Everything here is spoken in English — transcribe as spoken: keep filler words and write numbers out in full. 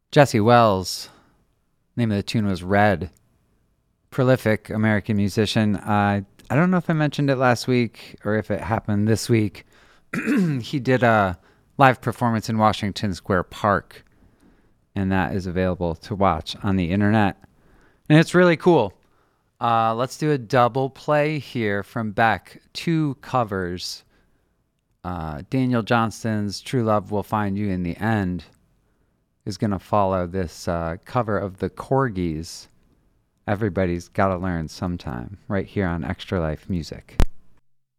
Jesse Wells. Name of the tune was Red. Prolific American musician. Uh, I don't know if I mentioned it last week or if it happened this week. He did a live performance in Washington Square Park, and that is available to watch on the internet. And it's really cool. Uh, let's do a double play here from Beck. Two covers. Uh, Daniel Johnston's True Love Will Find You in the End is going to follow this uh, cover of the Corgis. Everybody's Gotta Learn Sometime, right here on Extra Life Music.